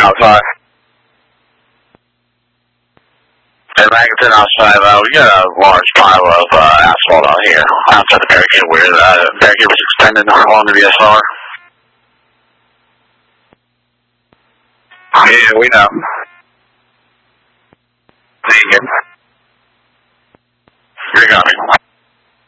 outside. Hey, Magneton outside, we got a large pile of asphalt out here outside the barricade where the barricade was extended along the VSR. Yeah, we know. Vegan. You're gonna